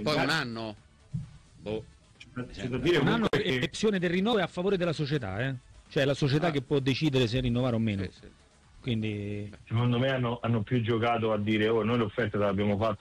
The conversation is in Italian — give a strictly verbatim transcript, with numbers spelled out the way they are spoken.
poi un anno? Boh. C'è da dire un anno che è l'opzione del rinnovo è a favore della società, eh? Cioè è la società Ah. che può decidere se rinnovare o meno. Sì, sì. Quindi secondo me hanno, hanno più giocato a dire oh noi l'offerta l'abbiamo fatta